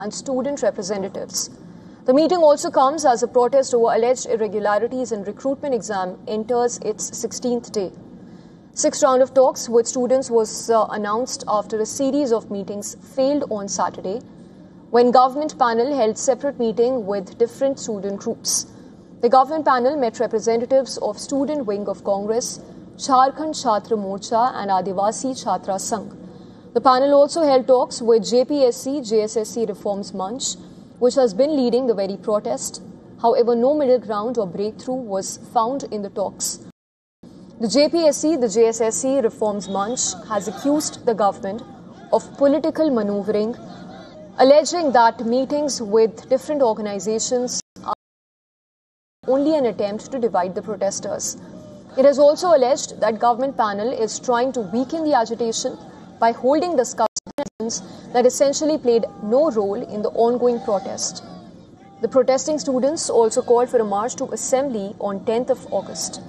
and student representatives. The meeting also comes as a protest over alleged irregularities in recruitment exam enters its 16th day. Sixth round of talks with students was announced after a series of meetings failed on Saturday, when government panel held separate meeting with different student groups. The government panel met representatives of student wing of Congress, Jharkhand Chhatra Morcha and Adivasi Chhatra Sangh. The panel also held talks with JPSC JSSC Reforms Manch, which has been leading the very protest. However, no middle ground or breakthrough was found in the talks. The JPSC, the JSSC Reforms Manch, has accused the government of political maneuvering, alleging that meetings with different organizations are only an attempt to divide the protesters. It has also alleged that government panel is trying to weaken the agitation by holding discussions that essentially played no role in the ongoing protest. The protesting students also called for a march to Assembly on 10th of August.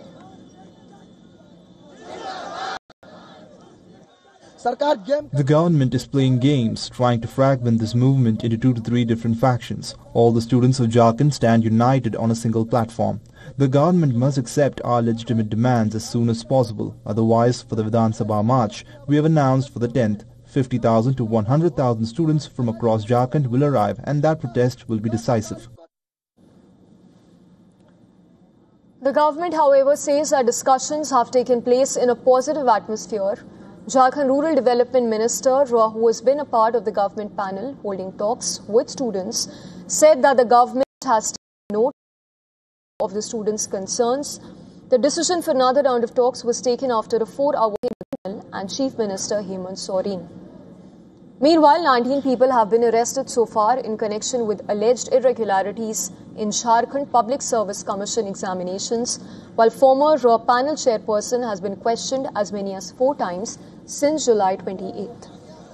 The government is playing games, trying to fragment this movement into 2 to 3 different factions. All the students of Jharkhand stand united on a single platform. The government must accept our legitimate demands as soon as possible. Otherwise, for the Vidhan Sabha March, we have announced for the 10th, 50,000 to 100,000 students from across Jharkhand will arrive, and that protest will be decisive. The government, however, says that discussions have taken place in a positive atmosphere. Jharkhand Rural Development Minister, who has been a part of the government panel holding talks with students, said that the government has taken note of the students' concerns. The decision for another round of talks was taken after a 4-hour meeting and Chief Minister Hemant Soren. Meanwhile, 19 people have been arrested so far in connection with alleged irregularities in Jharkhand Public Service Commission examinations, while former panel chairperson has been questioned as many as 4 times since July 28th.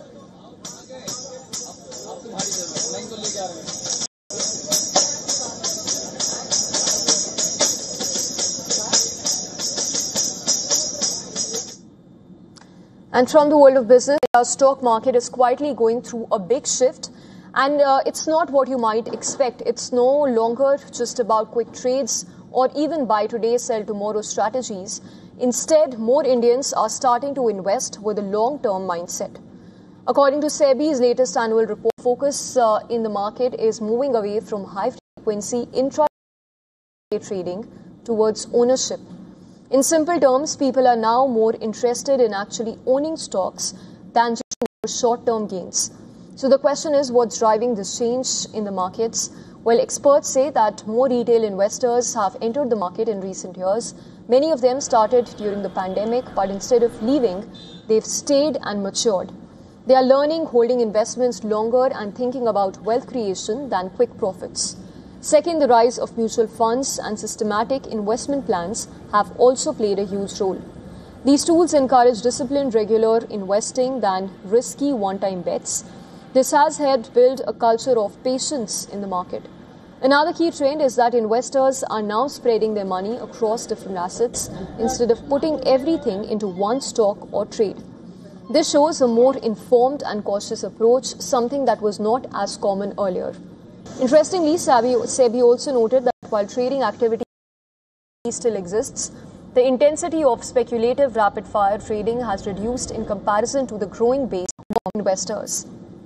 And from the world of business, our stock market is quietly going through a big shift, and it's not what you might expect. It's no longer just about quick trades or even buy today, sell tomorrow strategies. Instead, more Indians are starting to invest with a long-term mindset. According to SEBI's latest annual report, focus in the market is moving away from high-frequency intraday trading towards ownership. In simple terms, people are now more interested in actually owning stocks than just short-term gains. So the question is, what's driving this change in the markets? Well, experts say that more retail investors have entered the market in recent years. Many of them started during the pandemic, but instead of leaving, they've stayed and matured. They are learning, holding investments longer and thinking about wealth creation than quick profits. Second, the rise of mutual funds and systematic investment plans have also played a huge role. These tools encourage disciplined, regular investing than risky one-time bets. This has helped build a culture of patience in the market. Another key trend is that investors are now spreading their money across different assets instead of putting everything into one stock or trade. This shows a more informed and cautious approach, something that was not as common earlier. Interestingly, SEBI also noted that while trading activity still exists, the intensity of speculative rapid-fire trading has reduced in comparison to the growing base of investors.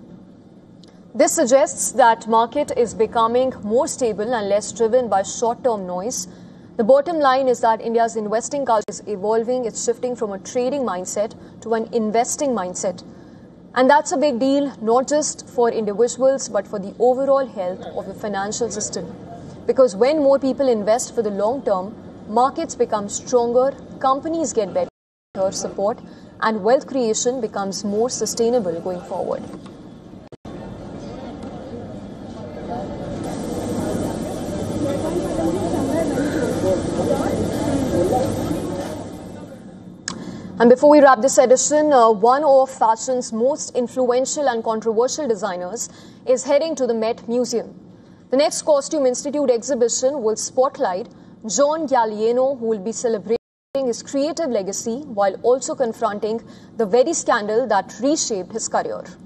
This suggests that market is becoming more stable and less driven by short-term noise. The bottom line is that India's investing culture is evolving. It's shifting from a trading mindset to an investing mindset. And that's a big deal, not just for individuals, but for the overall health of the financial system. Because when more people invest for the long term, markets become stronger, companies get better support, and wealth creation becomes more sustainable going forward. And before we wrap this edition, one of fashion's most influential and controversial designers is heading to the Met Museum. The next Costume Institute exhibition will spotlight John Galliano, who will be celebrating his creative legacy while also confronting the very scandal that reshaped his career.